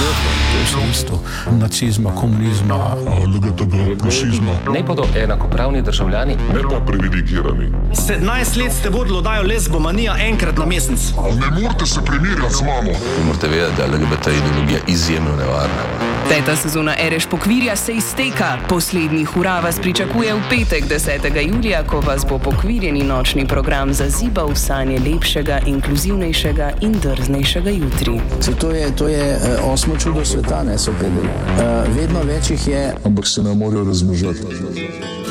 To je sredstvo nacizma, komunizma, LGTB, rasizma. Ne bodo enakopravni državljani, ne pa privilegirani. 17 let ste vodili oddajo Lezbomanija enkrat na mesec. Ne morete se primerjati z mamo. Morate vedeti, da je LGBT ideologija izjemno nevarna. 5. sezona Ereš Pokvirja se izteka. Poslednji hura vas pričakuje v petek 10. julija, ko vas bo pokvirjeni nočni program zazibal v sanje lepšega, inkluzivnejšega in drznejšega jutri. To je 8. čudo sveta, ne so vedeli. Vedno več jih je, ampak se ne morejo razmnožiti.